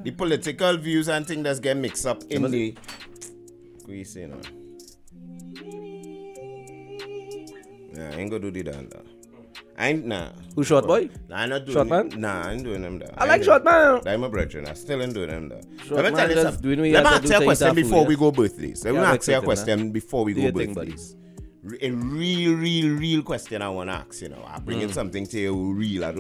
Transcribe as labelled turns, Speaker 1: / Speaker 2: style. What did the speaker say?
Speaker 1: The political views and things that get mixed up in the... What you say now? Yeah, I ain't gonna do the dance. I ain't, nah.
Speaker 2: Who short boy?
Speaker 1: Nah, I'm not doing
Speaker 2: Short man?
Speaker 1: Nah, I ain't doing them there.
Speaker 2: I like short man.
Speaker 1: I'm a brethren. I still ain't doing them there.
Speaker 2: Short
Speaker 1: Let me
Speaker 2: man
Speaker 1: tell you
Speaker 2: just
Speaker 1: something.
Speaker 2: doing what you
Speaker 1: Let me
Speaker 2: have to
Speaker 1: ask
Speaker 2: do
Speaker 1: you a
Speaker 2: to eat
Speaker 1: question
Speaker 2: that
Speaker 1: before
Speaker 2: food,
Speaker 1: we go birthdays. Let me
Speaker 2: Yeah,
Speaker 1: ask you a
Speaker 2: accept it,
Speaker 1: question before we
Speaker 2: Do
Speaker 1: go
Speaker 2: your thing,
Speaker 1: birthdays. A real question I want to ask, you know. I'm bringing something to you real. I don't